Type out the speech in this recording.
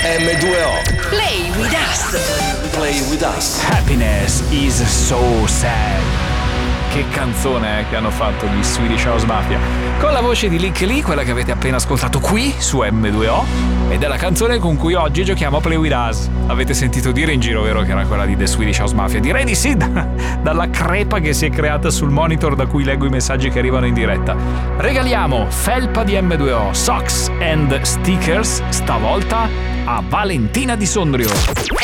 M2O. Play with us. Play with us. Happiness is so sad. Che canzone che hanno fatto gli Swedish House Mafia con la voce di Lick Lee, quella che avete appena ascoltato qui su M2O, ed è la canzone con cui oggi giochiamo a Play With Us. Avete sentito dire in giro, vero, che era quella di The Swedish House Mafia? Direi di sì, dalla crepa che si è creata sul monitor da cui leggo i messaggi che arrivano in diretta. Regaliamo felpa di M2O, socks and stickers, stavolta a Valentina di Sondrio.